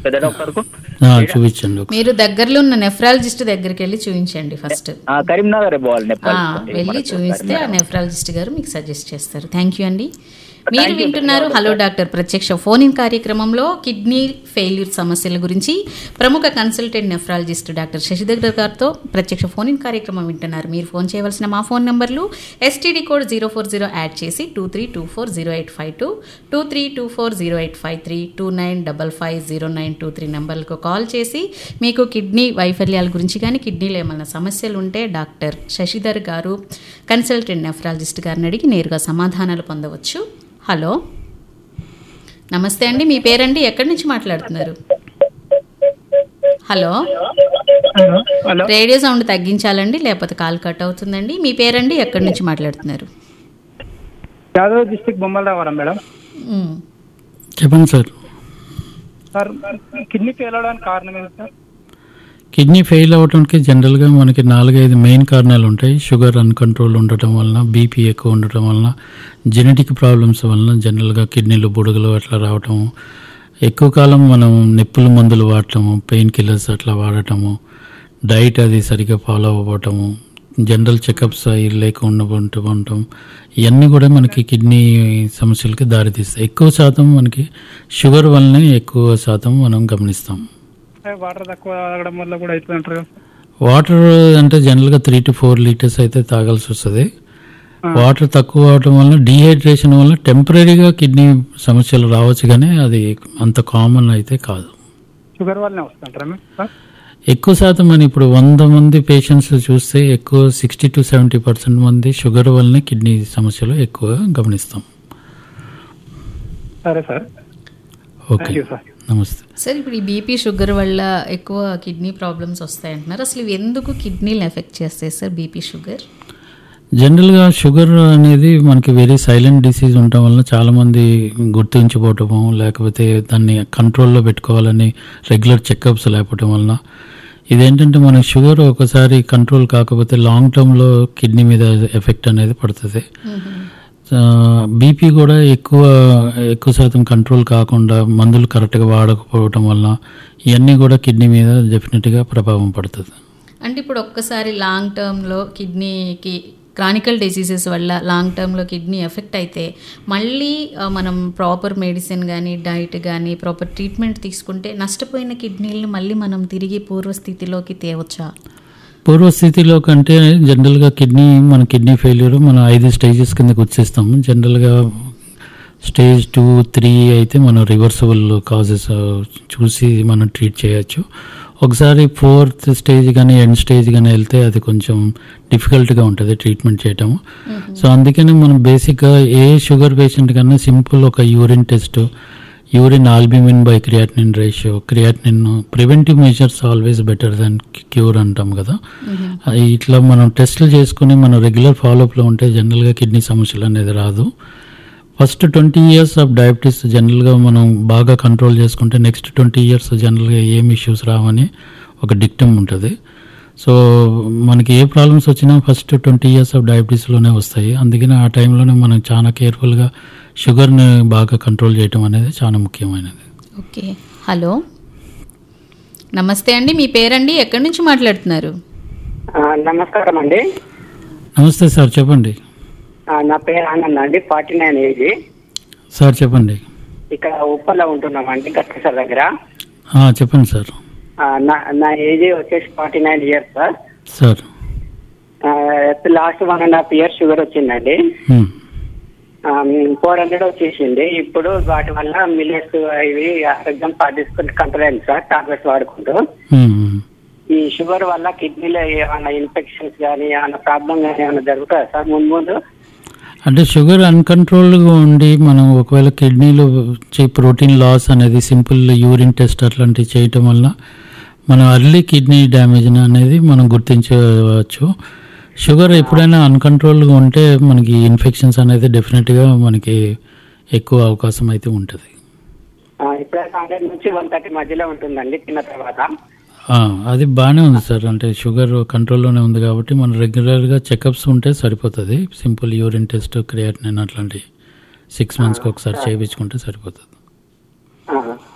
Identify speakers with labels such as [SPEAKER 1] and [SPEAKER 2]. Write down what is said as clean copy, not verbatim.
[SPEAKER 1] పెద్ద డాక్టర్ కు
[SPEAKER 2] చూపించండి.
[SPEAKER 3] మీరు దగ్గరలో ఉన్న నెఫ్రాలజిస్ట్ దగ్గరికి వెళ్ళి చూపించండి ఫస్ట్.
[SPEAKER 1] కరీంనగర్ పోవాలి,
[SPEAKER 3] వెళ్ళి చూపిస్తే ఆ నెఫ్రాలజిస్ట్ గారు మీకు సజెస్ట్ చేస్తారు. థ్యాంక్ యూ అండి. మీరు వింటున్నారు హలో డాక్టర్ ప్రత్యక్ష ఫోన్ ఇన్ కార్యక్రమంలో కిడ్నీ ఫెయిల్యూర్ సమస్యల గురించి ప్రముఖ కన్సల్టెంట్ నెఫ్రాలజిస్ట్ డాక్టర్ శశిధర్ గారితో ప్రత్యక్ష ఫోన్ ఇన్ కార్యక్రమం వింటున్నారు. మీరు ఫోన్ చేయవలసిన మా ఫోన్ నంబర్లు STD కోడ్ 040 యాడ్ చేసి 23240852, 23240853, 29550923 నంబర్లకు కాల్ చేసి మీకు కిడ్నీ వైఫల్యాల గురించి కానీ కిడ్నీలో ఏమైనా సమస్యలు ఉంటే డాక్టర్ శశిధర్ గారు కన్సల్టెంట్ నెఫ్రాలజిస్ట్ గారిని అడిగి నేరుగా సమాధానాలు పొందవచ్చు. హలో, నమస్తే అండి. మీ పేరండి, ఎక్కడి నుంచి మాట్లాడుతున్నారు? హలో, రేడియో సౌండ్ తగ్గించాలండి, లేకపోతే కాల్ కట్ అవుతుందండి. మీ పేరండి, ఎక్కడి నుంచి మాట్లాడుతున్నారు?
[SPEAKER 4] Yadav district బొమ్మలరావరం madam.
[SPEAKER 2] చెప్పండి సార్.
[SPEAKER 4] సార్, కిడ్నీ ఫెయిల్ అవడానికి కారణం ఏంటి సార్?
[SPEAKER 2] కిడ్నీ ఫెయిల్ అవ్వడానికి జనరల్గా మనకి 4-5 మెయిన్ కారణాలు ఉంటాయి. షుగర్ అన్కంట్రోల్ ఉండటం వలన, బీపీ ఎక్కువ ఉండటం వలన, జెనెటిక్ ప్రాబ్లమ్స్ వలన జనరల్గా కిడ్నీలు బుడగలు అట్లా రావటం, ఎక్కువ కాలం మనం నొప్పుల మందులు వాడటము, పెయిన్ కిల్లర్స్ అట్లా వాడటము, డైట్ అది సరిగ్గా ఫాలో అవ్వటము, జనరల్ చెకప్స్ అవి లేకుండా ఉండటం, ఇవన్నీ కూడా మనకి కిడ్నీ సమస్యలకి దారితీస్తాయి. ఎక్కువ శాతం మనకి షుగర్ వల్లనే ఎక్కువ శాతం మనం గమనిస్తాం.
[SPEAKER 4] వాటర్ తక్కువ తాగడం వల్ల కూడా అవుతుంది అంటారు కదా?
[SPEAKER 2] వాటర్ అంటే జనరల్గా 3 to 4 లీటర్స్ అయితే తాగాల్సి వస్తుంది. వాటర్ తక్కువ అవడం వల్ల, డీహైడ్రేషన్ వల్ల టెంపరీగా కిడ్నీ సమస్యలు రావచ్చు, కానీ అది అంత కామన్ అయితే కాదు.
[SPEAKER 4] షుగర్ వల్లనే వస్తుంటారా?
[SPEAKER 2] ఎక్కువ శాతం మనం ఇప్పుడు 100 మంది పేషెంట్స్ చూస్తే ఎక్కువ 60 to 70% మంది షుగర్ వల్లనే కిడ్నీ సమస్యలు ఎక్కువ గమనిస్తాం.
[SPEAKER 4] సరే సార్,
[SPEAKER 2] ఓకే, నమస్తే
[SPEAKER 3] సార్. ఇప్పుడు ఈ బీపీ షుగర్ వల్ల ఎక్కువ కిడ్నీ ప్రాబ్లమ్స్ వస్తాయంటున్నారు. అసలు ఇవి ఎందుకు కిడ్నీలు ఎఫెక్ట్ చేస్తాయి సార్? బీపీ షుగర్
[SPEAKER 2] జనరల్గా షుగర్ అనేది మనకి వెరీ సైలెంట్ డిసీజ్ ఉండటం వల్ల చాలామంది గుర్తించిపోవటము, లేకపోతే దాన్ని కంట్రోల్లో పెట్టుకోవాలని రెగ్యులర్ చెకప్స్ లేకపోవటం వలన, ఇదేంటంటే మనకి షుగర్ ఒకసారి కంట్రోల్ కాకపోతే లాంగ్ టర్మ్లో కిడ్నీ మీద ఎఫెక్ట్ అనేది పడుతుంది. బీపీ కూడా ఎక్కువ శాతం కంట్రోల్ కాకుండా మందులు కరెక్ట్గా వాడకపోవటం వల్ల ఇవన్నీ కూడా కిడ్నీ మీద డెఫినెట్గా ప్రభావం పడుతుంది.
[SPEAKER 3] అంటే ఇప్పుడు ఒక్కసారి లాంగ్ టర్మ్లో కిడ్నీకి క్రానికల్ డిసీజెస్ వల్ల లాంగ్ టర్మ్లో కిడ్నీ ఎఫెక్ట్ అయితే మళ్ళీ మనం ప్రాపర్ మెడిసిన్ కానీ డైట్ కానీ ప్రాపర్ ట్రీట్మెంట్ తీసుకుంటే నష్టపోయిన కిడ్నీలను మళ్ళీ మనం తిరిగి పూర్వస్థితిలోకి తేవచ్చా?
[SPEAKER 2] పూర్వస్థితిలో కంటే జనరల్గా మన కిడ్నీ ఫెయిల్యూర్ మనం 5 స్టేజెస్ కింద వచ్చేస్తాము. జనరల్గా స్టేజ్ 2, 3 అయితే మనం రివర్సబుల్ కాజెస్ చూసి మనం ట్రీట్ చేయొచ్చు. ఒకసారి 4th స్టేజ్ కానీ ఎండ్ స్టేజ్ కానీ వెళ్తే అది కొంచెం డిఫికల్ట్గా ఉంటుంది ట్రీట్మెంట్ చేయటము. సో అందుకని మనం బేసిక్గా ఏ షుగర్ పేషెంట్ కన్నా సింపుల్ ఒక urine test, urine albumin by creatinine ratio, creatinine preventive measures always better than cure అంటాం కదా. ఇట్లా మనం టెస్టులు చేసుకుని మనం రెగ్యులర్ ఫాలోఅప్లో ఉంటే జనరల్గా కిడ్నీ సమస్యలు అనేది రాదు. ఫస్ట్ 20 years ఆఫ్ డయాబెటీస్ జనరల్గా మనం బాగా కంట్రోల్ చేసుకుంటే నెక్స్ట్ 20 years జనరల్గా ఏం ఇష్యూస్ రావని ఒక డిక్టమ్ ఉంటుంది. సో మనకి ఏ ప్రాబ్లమ్స్ వచ్చినా ఫస్ట్ 20 years ఆఫ్ డయాబెటీస్లోనే వస్తాయి. అందుకని ఆ టైంలోనే మనం చాలా కేర్ఫుల్గా షుగర్ని బాగా కంట్రోల్ చేయటం అనేది చాలా ముఖ్యమైనది.
[SPEAKER 3] ఓకే, హలో, నమస్తే అండి. మీ పేరండి, ఎక్కడి నుంచి మాట్లాడుతున్నారు?
[SPEAKER 5] నమస్కారం అండి.
[SPEAKER 2] నమస్తే సార్, చెప్పండి.
[SPEAKER 5] నా పేరు ఆనంద్ అండి, 49 ఏజ్
[SPEAKER 2] సార్. చెప్పండి.
[SPEAKER 5] ఇక్కడ ఉప్పల్లో ఉంటున్నామండి, గట్కేసర్ దగ్గర.
[SPEAKER 2] చెప్పండి సార్.
[SPEAKER 5] నా ఏజ్ వచ్చేసి 49 years sir.
[SPEAKER 2] Sir,
[SPEAKER 5] last 1.5 years sugar వచ్చిందండి. 400 వచ్చేసింది. ఇప్పుడు వాటి వల్ల మిల్లెట్స్ ఇవి ఆరోగ్యం పాటించుకుంటూ కంట్రోల్ అయింది సార్, టాబ్లెట్స్ వాడుకుంటూ. ఈ షుగర్ వల్ల కిడ్నీలో ఏమైనా ఇన్ఫెక్షన్స్ కానీ ఏమైనా ప్రాబ్లం కానీ ఏమైనా జరుగుతుందా సార్ ముందు?
[SPEAKER 2] అంటే షుగర్ అన్కంట్రోల్గా ఉండి మనం ఒకవేళ కిడ్నీలో ప్రోటీన్ లాస్ అనేది సింపుల్ యూరిన్ టెస్ట్ అట్లాంటివి చేయటం వల్ల మనం అర్లీ కిడ్నీ డ్యామేజ్ అనేది మనం గుర్తించవచ్చు. షుగర్ ఎప్పుడైనా అన్కంట్రోల్గా ఉంటే మనకి ఇన్ఫెక్షన్స్ అనేది డెఫినెట్గా మనకి ఎక్కువ అవకాశం అయితే ఉంటుంది.
[SPEAKER 5] ఇప్పుడైతే 100 నుంచి 130 మధ్యలో ఉంటుందండి తిన్న తర్వాత.
[SPEAKER 2] అది బాగానే ఉంది సార్. అంటే షుగర్ కంట్రోల్లోనే ఉంది కాబట్టి మనం రెగ్యులర్గా చెకప్స్ ఉంటే సరిపోతుంది. సింపుల్ యూరిన్ టెస్ట్, క్రియాటినిన్ అట్లాంటి 6 monthsకి ఒకసారి చేయించుకుంటే సరిపోతుంది.